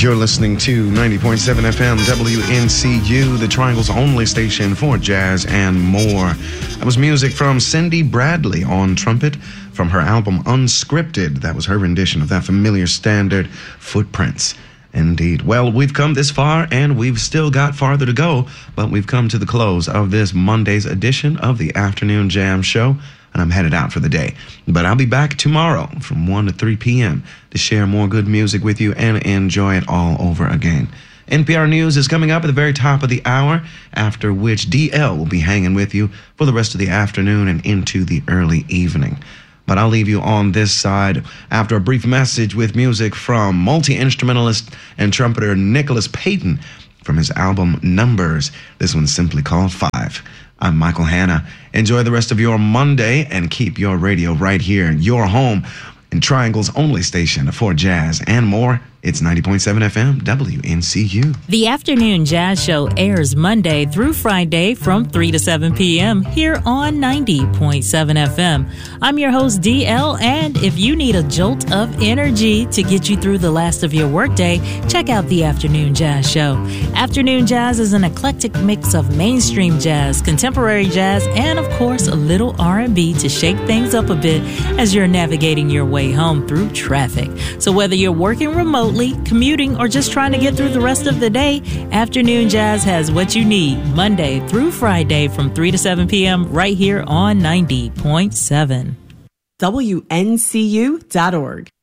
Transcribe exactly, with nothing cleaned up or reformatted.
You're listening to ninety point seven F M W N C U, the Triangle's only station for jazz and more. That was music from Cindy Bradley on trumpet from her album Unscripted. That was her rendition of that familiar standard, Footprints. Indeed. Well, we've come this far and we've still got farther to go, but we've come to the close of this Monday's edition of the Afternoon Jam Show, and I'm headed out for the day. But I'll be back tomorrow from one to three p.m. to share more good music with you and enjoy it all over again. N P R News is coming up at the very top of the hour, after which D L will be hanging with you for the rest of the afternoon and into the early evening. But I'll leave you on this side after a brief message with music from multi-instrumentalist and trumpeter Nicholas Payton from his album Numbers. This one's simply called Five. I'm Michael Hanna. Enjoy the rest of your Monday and keep your radio right here in your home in Triangle's only station for jazz and more. It's ninety point seven F M W N C U. The Afternoon Jazz Show airs Monday through Friday from three to seven p.m. here on ninety point seven F M. I'm your host, D L, and if you need a jolt of energy to get you through the last of your workday, check out the Afternoon Jazz Show. Afternoon Jazz is an eclectic mix of mainstream jazz, contemporary jazz, and of course a little R and B to shake things up a bit as you're navigating your way home through traffic. So whether you're working remotely, commuting, or just trying to get through the rest of the day, Afternoon Jazz has what you need Monday through Friday from three to seven p.m. right here on ninety point seven. W N C U dot org.